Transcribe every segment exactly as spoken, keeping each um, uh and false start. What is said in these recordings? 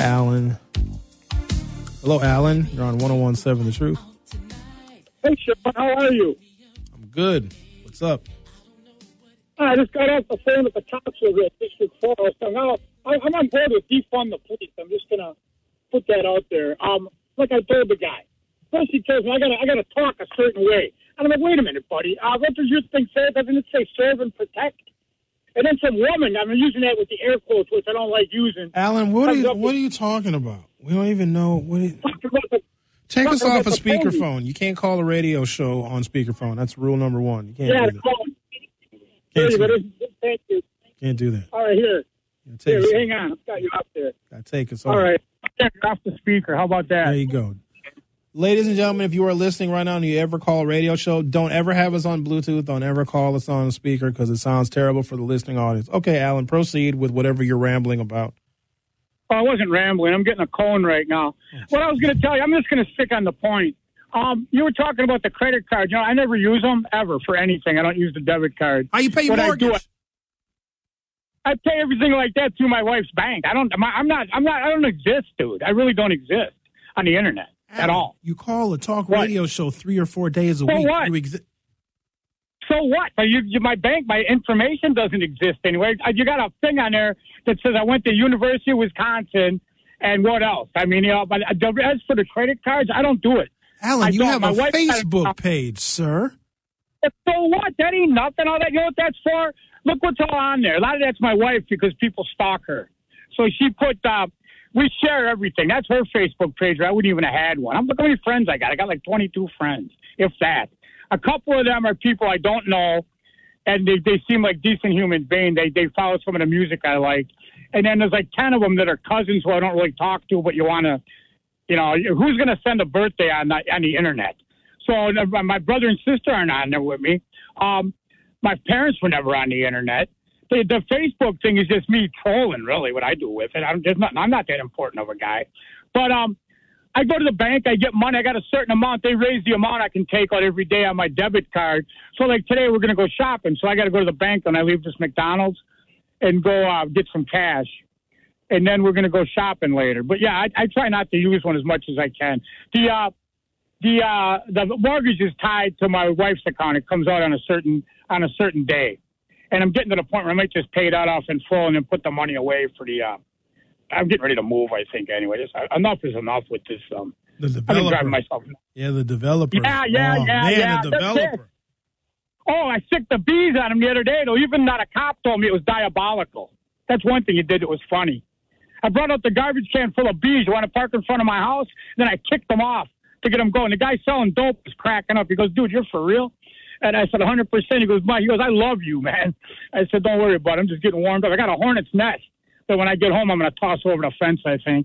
Alan. Hello, Alan. You're on one oh one point seven The Truth. Hey, Sean, how are you? I'm good. What's up? I just got off the phone with the cops over at District four. So now I'm on board with defund the police. I'm just going to put that out there. Um, like I told the guy. First he tells me I got I got to talk a certain way. And I'm like, wait a minute, buddy. Uh, what does your thing say? Doesn't it say serve and protect? And then some woman, I'm using that with the air quotes, which I don't like using. Alan, what are you, what are you talking about? We don't even know. What you, the, take us off a speakerphone. You can't call a radio show on speakerphone. That's rule number one. You can't yeah, do that. Call Can't, hey, do that. Thank you. Can't do that. All right, here. Take here, us hang on. I've got you up there. Gotta take us off. All right. Check off the speaker. How about that? There you go. Ladies and gentlemen, if you are listening right now and you ever call a radio show, don't ever have us on Bluetooth. Don't ever call us on a speaker because it sounds terrible for the listening audience. Okay, Alan, proceed with whatever you're rambling about. Oh, I wasn't rambling. I'm getting a cone right now. What I was going to tell you, I'm just going to stick on the point. Um, you were talking about the credit card. You know, I never use them ever for anything. I don't use the debit card. How you pay your what mortgage? I, do, I pay everything like that through my wife's bank. I don't. I'm not. I'm not. I don't exist, dude. I really don't exist on the internet. Alan, at all. You call a talk what? radio show three or four days a so week. What? You exi- so what? You, you, my bank, my information doesn't exist anyway. You got a thing on there that says I went to University of Wisconsin and what else? I mean, you know, but as for the credit cards, I don't do it. Alan, I you have my a Facebook got, page, sir. So what? That ain't nothing. All that. You know what that's for? Look what's all on there. A lot of that's my wife because people stalk her. So she put... Uh, We share everything. That's her Facebook page. I wouldn't even have had one. I'm look how many friends I got. I got like twenty-two friends, if that. A couple of them are people I don't know, and they, they seem like decent human beings. They they follow some of the music I like. And then there's like ten of them that are cousins who I don't really talk to, but you want to, you know, who's going to send a birthday on the, on the internet? So my brother and sister aren't on there with me. Um, my parents were never on the internet. The, the Facebook thing is just me trolling, really, what I do with it. I'm, just not, I'm not that important of a guy. But um, I go to the bank. I get money. I got a certain amount. They raise the amount I can take out every day on my debit card. So, like, today we're going to go shopping. So I got to go to the bank when I leave this McDonald's and go uh, get some cash. And then we're going to go shopping later. But, yeah, I, I try not to use one as much as I can. The uh, the uh, the mortgage is tied to my wife's account. It comes out on a certain on a certain day. And I'm getting to the point where I might just pay that off in full and then put the money away for the uh, – I'm getting ready to move, I think, anyway. Just, uh, enough is enough with this. Um, the developer. I've been driving myself. Yeah, the developer. Yeah, yeah, oh, yeah, man, yeah. the developer. Oh, I sicked the bees on him the other day, though. Even not a cop told me it was diabolical. That's one thing he did that was funny. I brought out the garbage can full of bees. You want to park in front of my house? Then I kicked them off to get them going. The guy selling dope was cracking up. He goes, dude, you're for real? And I said, one hundred percent. He goes, Mike, he goes, I love you, man. I said, don't worry about it. I'm just getting warmed up. I got a hornet's nest. So when I get home, I'm going to toss over the fence, I think.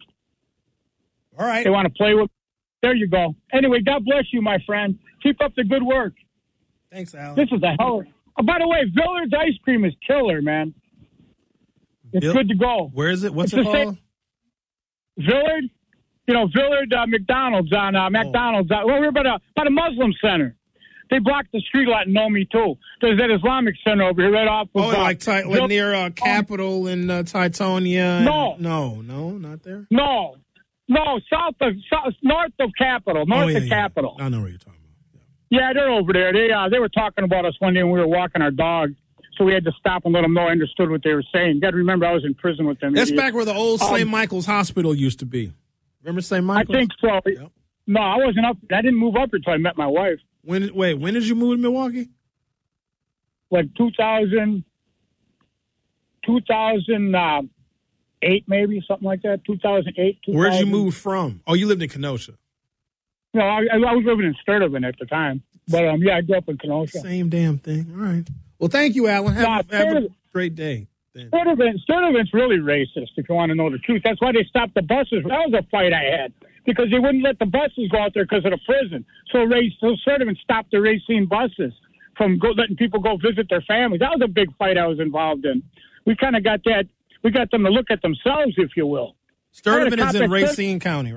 All right. They want to play with. There you go. Anyway, God bless you, my friend. Keep up the good work. Thanks, Alan. This is a hell. Oh, by the way, Villard's ice cream is killer, man. It's Vil- good to go. Where is it? What's it's it called? Villard. You know, Villard uh, McDonald's on uh, McDonald's. Uh, well, we're by a, by the Muslim Center. They blocked the street lot and know me, too. There's that Islamic Center over here right off of... Oh, uh, like, ty- like near uh, Capitol in uh, Titonia? No. And, no, no, not there? No. No, south of... South, north of Capitol. North oh, yeah, of yeah. Capitol. I know what you're talking about. Yeah, yeah they're over there. They uh, they were talking about us one day when we were walking our dog. So we had to stop and let them know I understood what they were saying. You got to remember, I was in prison with them. That's idiot. back where the old Saint Um, Michael's Hospital used to be. Remember Saint Michael's? I think so. Yep. No, I wasn't up. I didn't move up until I met my wife. When? Wait, when did you move to Milwaukee? Like two thousand, two thousand eight, maybe, something like that. two thousand eight, two thousand. Where'd you move from? Oh, you lived in Kenosha. No, I, I was living in Sturtevant at the time. But, um, yeah, I grew up in Kenosha. Same damn thing. All right. Well, thank you, Alan. Have, Nah, have a great day. Sturtevant, Sturtevant's really racist, if you want to know the truth. That's why they stopped the buses. That was a fight I had, because they wouldn't let the buses go out there because of the prison. So, Ray, so Sturtevant stopped the Racine buses from go, letting people go visit their families. That was a big fight I was involved in. We kind of got that. We got them to look at themselves, if you will. Sturtevant is in Racine County, right?